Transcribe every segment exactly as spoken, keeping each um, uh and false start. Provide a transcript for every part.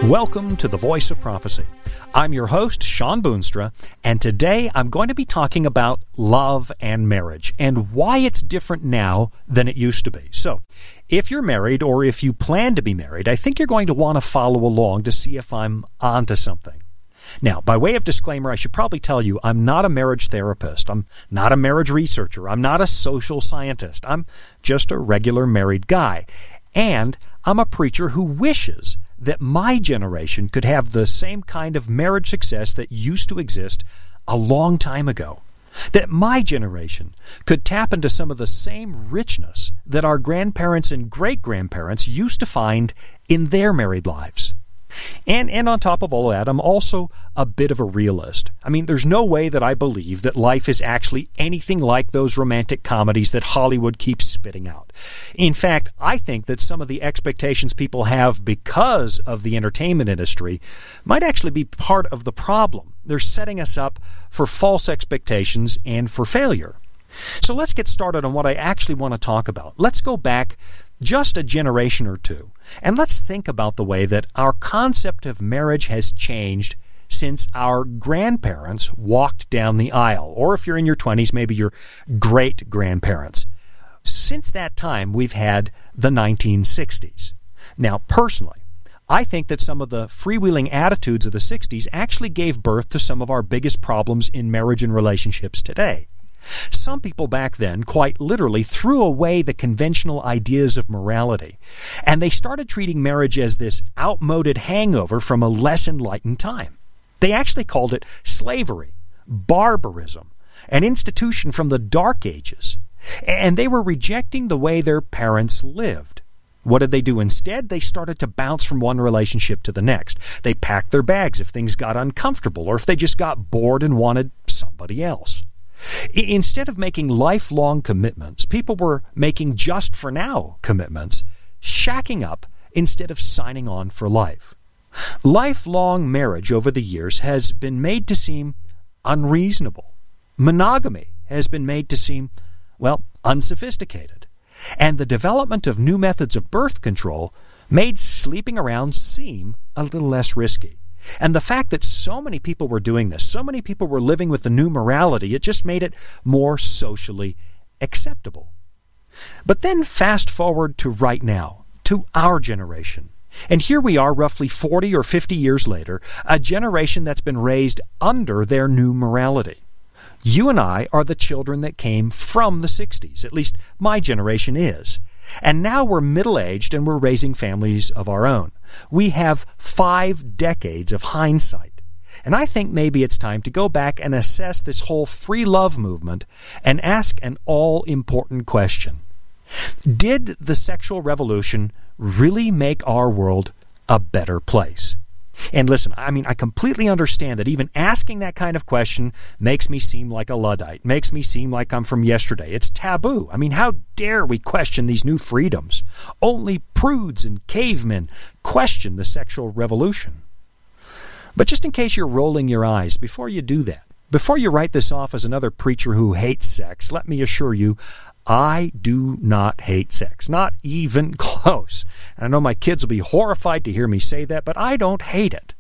Welcome to the Voice of Prophecy. I'm your host, Sean Boonstra, and today I'm going to be talking about love and marriage and why it's different now than it used to be. So, if you're married or if you plan to be married, I think you're going to want to follow along to see if I'm onto something. Now, by way of disclaimer, I should probably tell you I'm not a marriage therapist. I'm not a marriage researcher. I'm not a social scientist. I'm just a regular married guy. And I'm a preacher who wishes that my generation could have the same kind of marriage success that used to exist a long time ago. That my generation could tap into some of the same richness that our grandparents and great-grandparents used to find in their married lives. And and on top of all that, I'm also a bit of a realist. I mean, there's no way that I believe that life is actually anything like those romantic comedies that Hollywood keeps spitting out. In fact, I think that some of the expectations people have because of the entertainment industry might actually be part of the problem. They're setting us up for false expectations and for failure. So let's get started on what I actually want to talk about. Let's go back just a generation or two, and let's think about the way that our concept of marriage has changed since our grandparents walked down the aisle, or if you're in your twenties, maybe your great-grandparents. Since that time, we've had the nineteen sixties. Now, personally, I think that some of the freewheeling attitudes of the sixties actually gave birth to some of our biggest problems in marriage and relationships today. Some people back then quite literally threw away the conventional ideas of morality, and they started treating marriage as this outmoded hangover from a less enlightened time. They actually called it slavery, barbarism, an institution from the Dark Ages, and they were rejecting the way their parents lived. What did they do instead? They started to bounce from one relationship to the next. They packed their bags if things got uncomfortable or if they just got bored and wanted somebody else. Instead of making lifelong commitments, people were making just-for-now commitments, shacking up instead of signing on for life. Lifelong marriage over the years has been made to seem unreasonable. Monogamy has been made to seem, well, unsophisticated. And the development of new methods of birth control made sleeping around seem a little less risky. And the fact that so many people were doing this, so many people were living with the new morality, it just made it more socially acceptable. But then fast forward to right now, to our generation. And here we are roughly forty or fifty years later, a generation that's been raised under their new morality. You and I are the children that came from the sixties, at least my generation is. And now we're middle-aged and we're raising families of our own. We have five decades of hindsight. And I think maybe it's time to go back and assess this whole free love movement and ask an all-important question. Did the sexual revolution really make our world a better place? And listen, I mean, I completely understand that even asking that kind of question makes me seem like a Luddite, makes me seem like I'm from yesterday. It's taboo. I mean, how dare we question these new freedoms? Only prudes and cavemen question the sexual revolution. But just in case you're rolling your eyes, before you do that, before you write this off as another preacher who hates sex, let me assure you, I do not hate sex, not even close. And I know my kids will be horrified to hear me say that, but I don't hate it.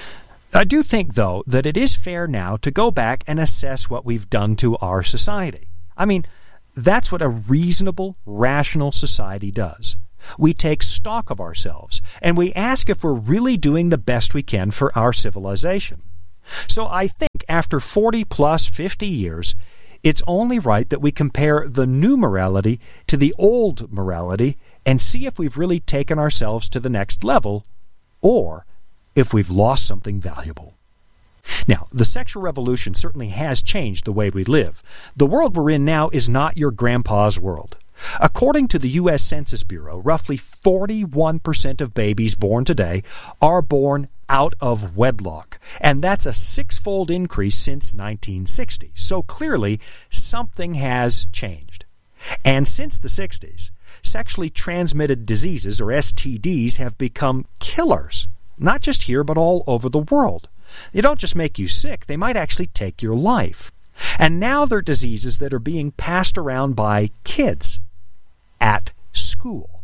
I do think, though, that it is fair now to go back and assess what we've done to our society. I mean, that's what a reasonable, rational society does. We take stock of ourselves, and we ask if we're really doing the best we can for our civilization. So I think after forty plus fifty years, it's only right that we compare the new morality to the old morality and see if we've really taken ourselves to the next level or if we've lost something valuable. Now, the sexual revolution certainly has changed the way we live. The world we're in now is not your grandpa's world. According to the U S Census Bureau, roughly forty-one percent of babies born today are born out of wedlock, and that's a six-fold increase since nineteen sixty. So clearly, something has changed. And since the sixties, sexually transmitted diseases, or S T Ds, have become killers, not just here, but all over the world. They don't just make you sick, they might actually take your life. And now they're diseases that are being passed around by kids at school.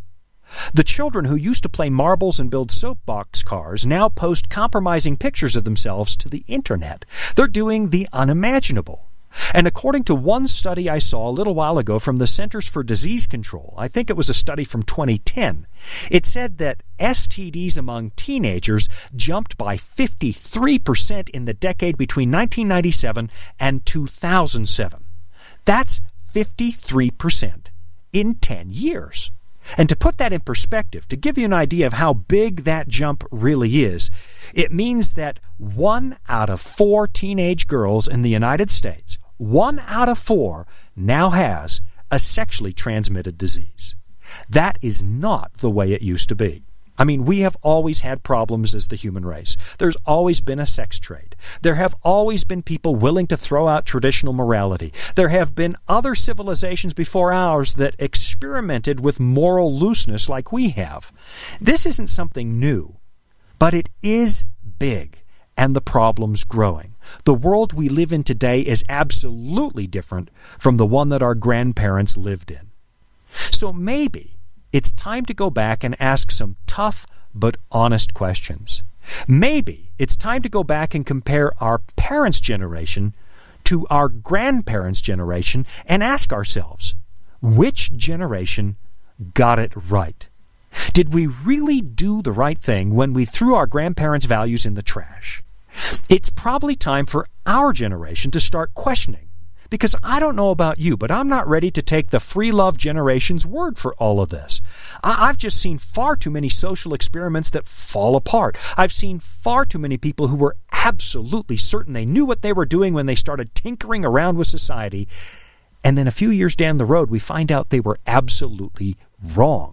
The children who used to play marbles and build soapbox cars now post compromising pictures of themselves to the internet. They're doing the unimaginable. And according to one study I saw a little while ago from the Centers for Disease Control, I think it was a study from twenty ten, it said that S T Ds among teenagers jumped by fifty-three percent in the decade between nineteen ninety-seven and two thousand seven. That's fifty-three percent in ten years. And to put that in perspective, to give you an idea of how big that jump really is, it means that one out of four teenage girls in the United States, one out of four, now has a sexually transmitted disease. That is not the way it used to be. I mean, we have always had problems as the human race. There's always been a sex trade. There have always been people willing to throw out traditional morality. There have been other civilizations before ours that experimented with moral looseness like we have. This isn't something new, but it is big, and the problem's growing. The world we live in today is absolutely different from the one that our grandparents lived in. So maybe it's time to go back and ask some tough but honest questions. Maybe it's time to go back and compare our parents' generation to our grandparents' generation and ask ourselves, which generation got it right? Did we really do the right thing when we threw our grandparents' values in the trash? It's probably time for our generation to start questioning. Because I don't know about you, but I'm not ready to take the free love generation's word for all of this. I- I've just seen far too many social experiments that fall apart. I've seen far too many people who were absolutely certain they knew what they were doing when they started tinkering around with society. And then a few years down the road, we find out they were absolutely wrong.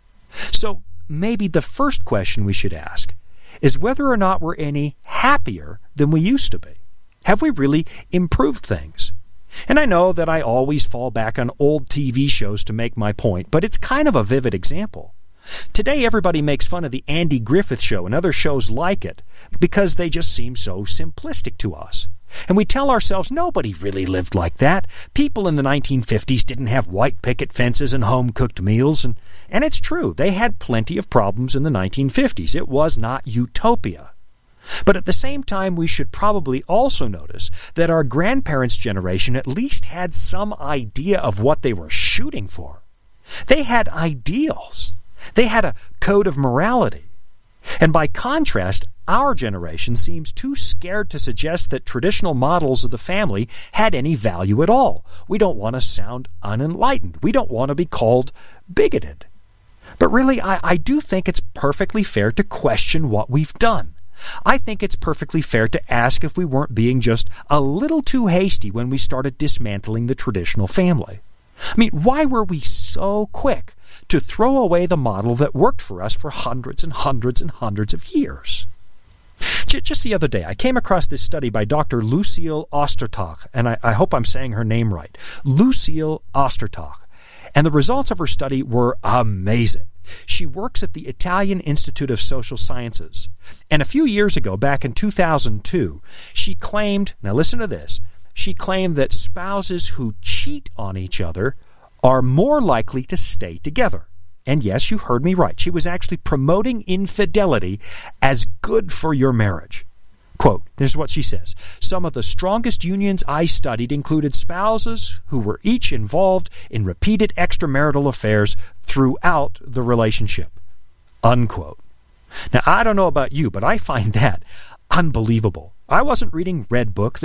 So maybe the first question we should ask is whether or not we're any happier than we used to be. Have we really improved things? And I know that I always fall back on old T V shows to make my point, but it's kind of a vivid example. Today everybody makes fun of the Andy Griffith Show and other shows like it because they just seem so simplistic to us. And we tell ourselves nobody really lived like that. People in the nineteen fifties didn't have white picket fences and home-cooked meals. And, and it's true, they had plenty of problems in the nineteen fifties. It was not utopia. But at the same time, we should probably also notice that our grandparents' generation at least had some idea of what they were shooting for. They had ideals. They had a code of morality. And by contrast, our generation seems too scared to suggest that traditional models of the family had any value at all. We don't want to sound unenlightened. We don't want to be called bigoted. But really, I, I do think it's perfectly fair to question what we've done. I think it's perfectly fair to ask if we weren't being just a little too hasty when we started dismantling the traditional family. I mean, why were we so quick to throw away the model that worked for us for hundreds and hundreds and hundreds of years? Just the other day, I came across this study by Doctor Lucille Ostertag, and I, I hope I'm saying her name right. Lucille Ostertag. And the results of her study were amazing. She works at the Italian Institute of Social Sciences. And a few years ago, back in two thousand two, she claimed, now listen to this, she claimed that spouses who cheat on each other are more likely to stay together. And yes, you heard me right. She was actually promoting infidelity as good for your marriage. Quote, this is what she says. Some of the strongest unions I studied included spouses who were each involved in repeated extramarital affairs throughout the relationship. Unquote. Now, I don't know about you, but I find that unbelievable. I wasn't reading Red Book.